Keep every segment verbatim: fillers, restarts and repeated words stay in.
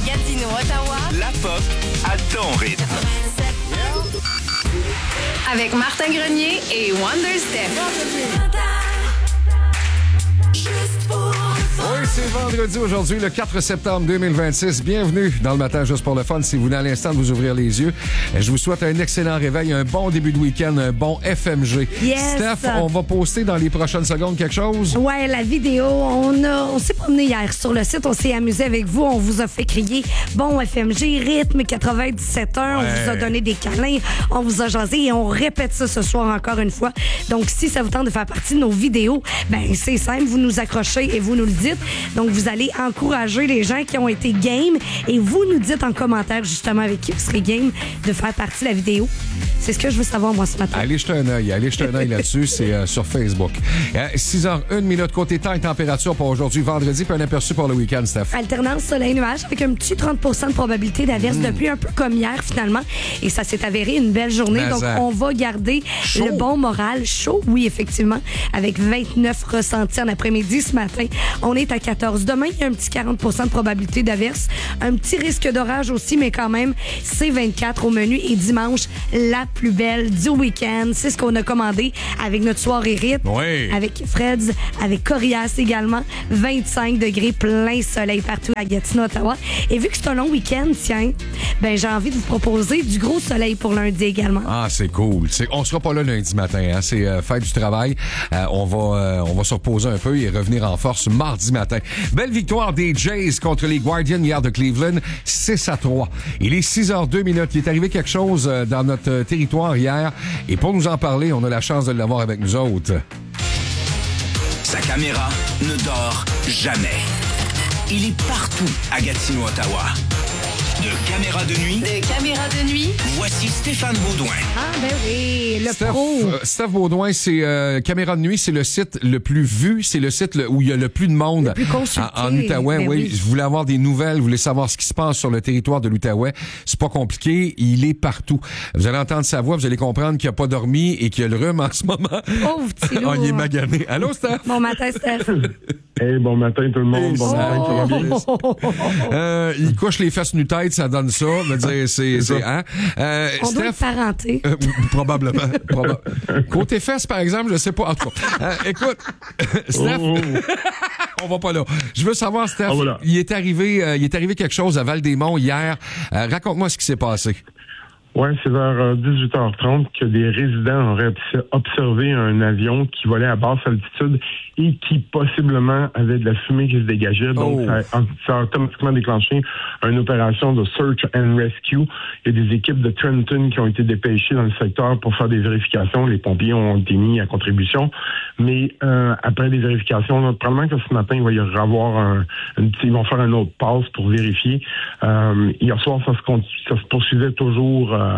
Gatineau, Ottawa. La pop à ton rythme. Avec Martin Grenier et Wonder Steph. Oui, c'est vendredi aujourd'hui, le quatre septembre deux mille vingt-six. Bienvenue dans le matin juste pour le fun. Si vous venez à l'instant de vous ouvrir les yeux, je vous souhaite un excellent réveil, un bon début de week-end, un bon F M G. Yes. Steph, on va poster dans les prochaines secondes quelque chose? Ouais, la vidéo. On, a, on s'est promené hier sur le site, on s'est amusé avec vous. On vous a fait crier bon F M G, rythme quatre-vingt-dix-sept heures. Ouais. On vous a donné des câlins, on vous a jasé et on répète ça ce soir encore une fois. Donc, si ça vous tente de faire partie de nos vidéos, ben c'est simple, vous nous accrochez et vous nous le dites. Donc, vous allez encourager les gens qui ont été game et vous nous dites en commentaire justement avec qui vous serez game de faire partie de la vidéo. C'est ce que je veux savoir, moi, ce matin. Allez jeter un œil, allez jeter un œil là-dessus, c'est euh, sur Facebook. Euh, six heures une minute côté temps et température pour aujourd'hui, vendredi, puis un aperçu pour le week-end, Steph. Alternance soleil-nuage avec un petit trente pour cent de probabilité d'averse mmh. depuis un peu comme hier, finalement. Et ça s'est avéré une belle journée. Mais Donc, ça... on va garder chaud. Le bon moral. Chaud, oui, effectivement, avec vingt-neuf ressentis en après-midi ce matin. On est à quatorze. Demain, il y a un petit quarante pour cent de probabilité d'averse. Un petit risque d'orage aussi, mais quand même, c'est vingt-quatre au menu. Et dimanche, la plus belle du week-end. C'est ce qu'on a commandé avec notre soirée rythme. Oui. Avec Freds, avec Corias également. vingt-cinq degrés, plein soleil partout à Gatineau, Ottawa. Et vu que c'est un long week-end, tiens, ben j'ai envie de vous proposer du gros soleil pour lundi également. Ah, c'est cool. C'est, on sera pas là lundi matin, hein. C'est euh, fête du travail. Euh, on va euh, on va se reposer un peu et revenir en force mardi matin. Belle victoire des Jays contre les Guardians hier de Cleveland, six à trois. Il est six heures deux minutes. Il est arrivé quelque chose euh, dans notre euh, territoire hier. Et pour nous en parler, on a la chance de l'avoir avec nous autres. Sa caméra ne dort jamais. Il est partout à Gatineau, Ottawa. De caméra de nuit. De caméra de nuit. Voici Stéphane Baudouin. Ah, ben oui, le Steph, pro. euh, Steph Baudouin, c'est euh, Caméra de nuit, c'est le site le plus vu, c'est le site le, où il y a le plus de monde le plus consulté, en, en Outaouais. ben oui. oui. Je voulais avoir des nouvelles, vous voulez savoir ce qui se passe sur le territoire de l'Outaouais. C'est pas compliqué, il est partout. Vous allez entendre sa voix, vous allez comprendre qu'il a pas dormi et qu'il a le rhume en ce moment. Pauvre petit loup. Oh, il est magané. Allô, Steph? Bon matin, Steph. Hey, bon matin tout le monde. Hey, bon matin, ça va bien? Euh, il couche les fesses nu-tête, ça donne ça. Je veux dire, c'est, c'est, hein? Euh, On Steph, doit être parenté. Euh, probablement. Proba- Côté fesses, par exemple, je sais pas. En tout cas, euh, écoute, Steph, Oh, oh. on va pas là. Je veux savoir, Steph, Ah, voilà. il est arrivé, euh, il est arrivé quelque chose à Val-des-Monts hier. Euh, raconte-moi ce qui s'est passé. Ouais, c'est vers dix-huit heures trente que des résidents auraient obs- observé un avion qui volait à basse altitude et qui possiblement avait de la fumée qui se dégageait. Donc, Oh. ça, a, ça a automatiquement déclenché une opération de search and rescue. Il y a des équipes de Trenton qui ont été dépêchées dans le secteur pour faire des vérifications. Les pompiers ont été mis à contribution. Mais euh, après les vérifications, là, probablement que ce matin, il va y avoir un, une, ils vont faire un autre passe pour vérifier. Euh, hier soir, ça se, continue, ça se poursuivait toujours euh,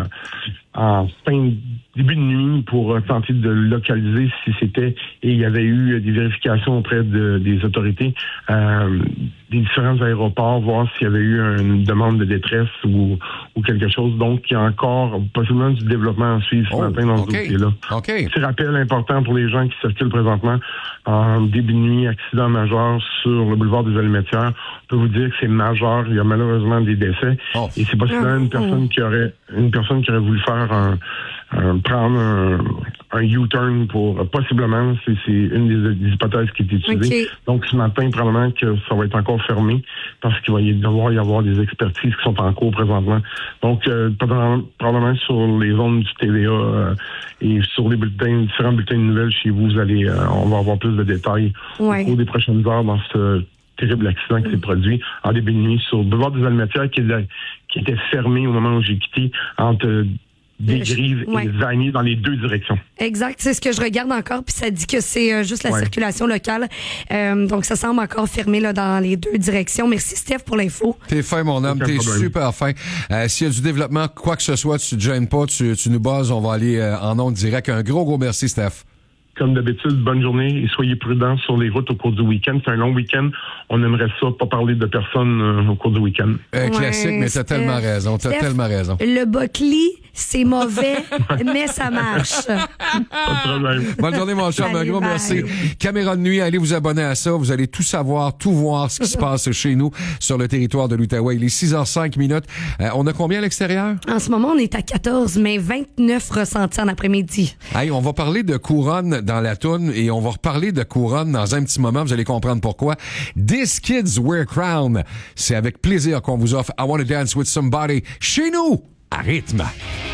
en fin début de nuit pour euh, tenter de localiser si c'était, et il y avait eu des vérifications auprès de, des autorités euh, des différents aéroports, voir s'il y avait eu une demande de détresse ou, ou quelque chose. Donc, il y a encore possiblement du développement à suivre ce Oh, matin dans ce OK. dossier-là. OK. Petit rappel important pour les gens qui circulent présentement en début de nuit, accident majeur sur le boulevard des Almetières. On peut vous dire que c'est majeur. Il y a malheureusement des décès. Oh. Et c'est possiblement une personne qui aurait une personne qui aurait voulu faire un, un prendre un, un U-turn pour possiblement, c'est, c'est une des, des hypothèses qui est utilisée. OK. Donc ce matin, probablement que ça va être encore fermé parce qu'il va y devoir y avoir des expertises qui sont en cours présentement. Donc euh, probablement, probablement sur les zones du T V A euh, et sur les bulletins, différents bulletins de nouvelles chez vous, vous allez, euh, on va avoir plus de détails Ouais. au cours des prochaines heures dans ce terrible accident qui s'est produit en début de nuit sur le boulevard des Almetières qui, est- qui était fermé au moment où j'ai quitté entre Desgrives Ouais. et Vanier dans les deux directions. Exact, c'est ce que je regarde encore, puis ça dit que c'est euh, juste la Ouais. circulation locale. Euh, donc, ça semble encore fermé là, dans les deux directions. Merci, Steph, pour l'info. T'es fin, mon homme, Aucun t'es problème. super fin. Euh, s'il y a du développement, quoi que ce soit, tu te gênes pas, tu, tu nous bases, on va aller euh, en ondes direct. Un gros, gros merci, Steph. Comme d'habitude, bonne journée et soyez prudents sur les routes au cours du week-end. C'est un long week-end. On aimerait ça, pas parler de personnes euh, au cours du week-end. Euh, Ouais, classique, mais t'as Steph. tellement raison, t'as Steph, tellement raison. Le Buckley, C'est mauvais, mais ça marche. Pas de problème. Bonne journée, mon chum. Un Allez, gros bye. merci. Caméra de nuit, allez vous abonner à ça. Vous allez tout savoir, tout voir ce qui se passe chez nous sur le territoire de l'Outaouais. Il est six heures cinq minutes. Euh, on a combien à l'extérieur? En ce moment, on est à quatorze, mais vingt-neuf ressentis en après-midi. Hey, on va parler de couronne dans la toune et on va reparler de couronne dans un petit moment. Vous allez comprendre pourquoi. This Kids Wear Crown. C'est avec plaisir qu'on vous offre I Wanna Dance With Somebody chez nous à rythme.